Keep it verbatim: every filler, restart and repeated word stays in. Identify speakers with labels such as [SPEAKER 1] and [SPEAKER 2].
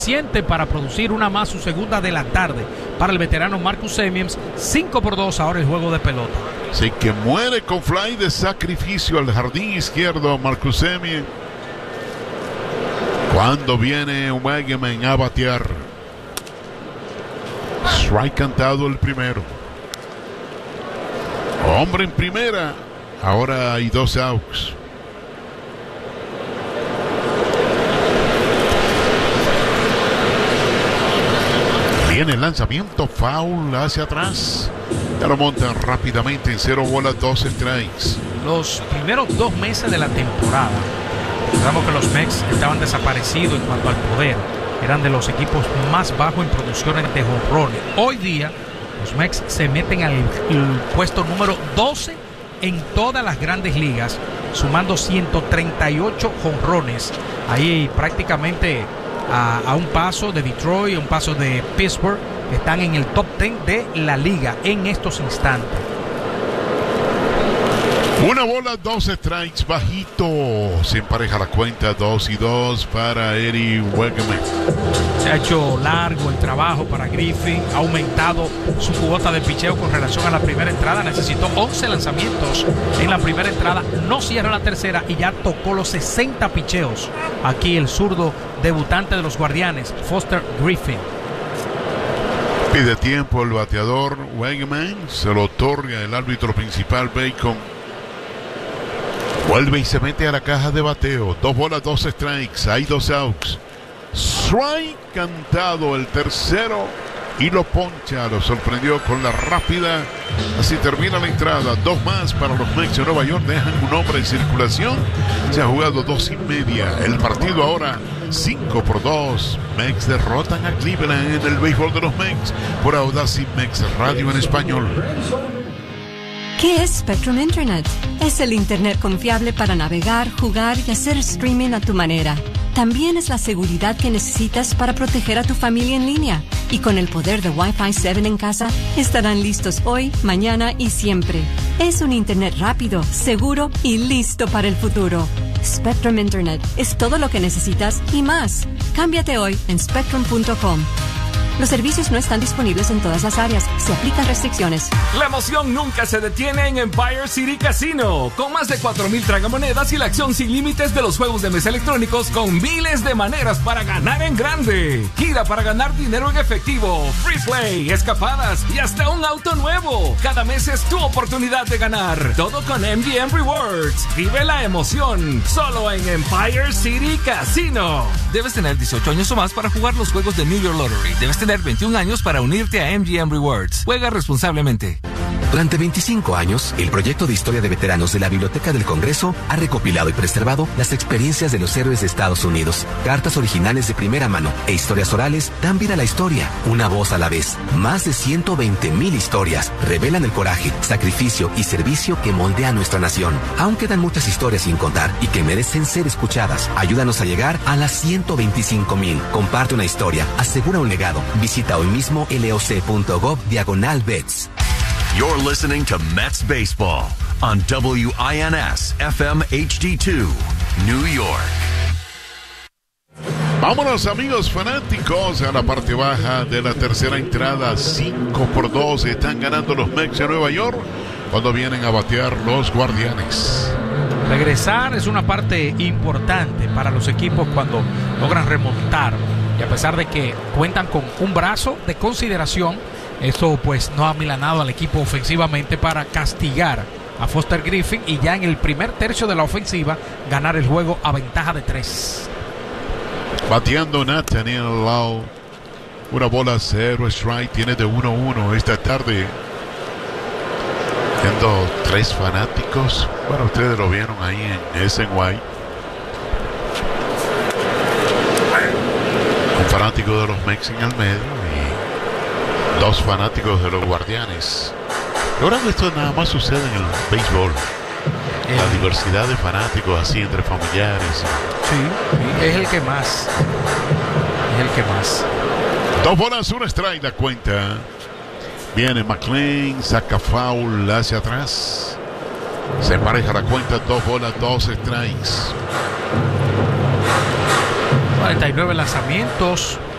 [SPEAKER 1] Siente para producir una más, su segunda de la tarde para el veterano Marcus Semien. Cinco por dos ahora el juego de pelota.
[SPEAKER 2] Así que muere con fly de sacrificio al jardín izquierdo Marcus Semien. Cuando viene Wegeman a batear. Strike cantado el primero. Hombre en primera. Ahora hay dos outs. Viene el lanzamiento, foul hacia atrás. Ya lo montan rápidamente en cero bolas, dos strikes.
[SPEAKER 1] Los primeros dos meses de la temporada, recordamos que los Mets estaban desaparecidos en cuanto al poder. Eran de los equipos más bajos en producciones de jonrones. Hoy día, los Mets se meten al puesto número doce en todas las grandes ligas, sumando ciento treinta y ocho jonrones. Ahí prácticamente a, a un paso de Detroit, a un paso de Pittsburgh, que están en el top diez de la liga en estos instantes.
[SPEAKER 2] Una bola, dos strikes, bajito. Se empareja la cuenta, dos y dos para Eddie Wegeman.
[SPEAKER 1] Se ha hecho largo el trabajo para Griffin. Ha aumentado su cuota de picheo con relación a la primera entrada. Necesitó once lanzamientos en la primera entrada. No cierra la tercera y ya tocó los sesenta picheos. Aquí el zurdo debutante de los Guardianes, Foster Griffin.
[SPEAKER 2] Pide tiempo el bateador Wegeman. Se lo otorga el árbitro principal, Bacon. Vuelve y se mete a la caja de bateo. Dos bolas, dos strikes. Hay dos outs. Strike cantado el tercero y lo poncha. Lo sorprendió con la rápida. Así termina la entrada. Dos más para los Mets de Nueva York. Dejan un hombre en circulación. Se ha jugado dos y media. El partido ahora cinco por dos. Mets derrotan a Cleveland en el béisbol de los Mets por Audacy Mets Radio en español.
[SPEAKER 3] ¿Qué es Spectrum Internet? Es el Internet confiable para navegar, jugar y hacer streaming a tu manera. También es la seguridad que necesitas para proteger a tu familia en línea. Y con el poder de Wi-Fi siete en casa, estarán listos hoy, mañana y siempre. Es un Internet rápido, seguro y listo para el futuro. Spectrum Internet es todo lo que necesitas y más. Cámbiate hoy en spectrum punto com. Los servicios no están disponibles en todas las áreas. Se aplican restricciones.
[SPEAKER 4] La emoción nunca se detiene en Empire City Casino. Con más de cuatro mil tragamonedas y la acción sin límites de los juegos de mesa electrónicos con miles de maneras para ganar en grande. Gira para ganar dinero en efectivo, free play, escapadas y hasta un auto nuevo. Cada mes es tu oportunidad de ganar. Todo con M G M Rewards. Vive la emoción. Solo en Empire City Casino. Debes tener dieciocho años o más para jugar los juegos de New York Lottery. Debes tener veintiún años para unirte a M G M Rewards. Juega responsablemente.
[SPEAKER 5] Durante veinticinco años, el proyecto de historia de veteranos de la Biblioteca del Congreso ha recopilado y preservado las experiencias de los héroes de Estados Unidos. Cartas originales de primera mano e historias orales dan vida a la historia, una voz a la vez. Más de ciento veinte mil historias revelan el coraje, sacrificio y servicio que moldea nuestra nación. Aún quedan muchas historias sin contar y que merecen ser escuchadas. Ayúdanos a llegar a las ciento veinticinco mil. Comparte una historia, asegura un legado. Visita hoy mismo loc.gov diagonal vets.
[SPEAKER 6] You're listening to Mets Baseball on W I N S F M H D two, New York.
[SPEAKER 2] Vámonos, amigos fanáticos, a la parte baja de la tercera entrada. cinco por dos están ganando los Mets de Nueva York cuando vienen a batear los Guardianes.
[SPEAKER 1] Regresar es una parte importante para los equipos cuando logran remontar. Y a pesar de que cuentan con un brazo de consideración, eso pues no ha milanado al equipo ofensivamente para castigar a Foster Griffin y ya en el primer tercio de la ofensiva ganar el juego a ventaja de tres.
[SPEAKER 2] Bateando Nathaniel Lowe. Una bola, cero strike. Tiene de uno uno esta tarde. Viendo tres fanáticos. Bueno, ustedes lo vieron ahí en S N Y. Un fanático de los Mets en el medio. Dos fanáticos de los Guardianes. Ahora esto nada más sucede en el béisbol. Eh, la diversidad de fanáticos así entre familiares.
[SPEAKER 1] Sí, es el que más. Es el que más.
[SPEAKER 2] Dos bolas, un strike la cuenta. Viene McLean, saca foul hacia atrás. Se empareja la cuenta, dos bolas, dos strikes.
[SPEAKER 1] cuarenta y nueve lanzamientos.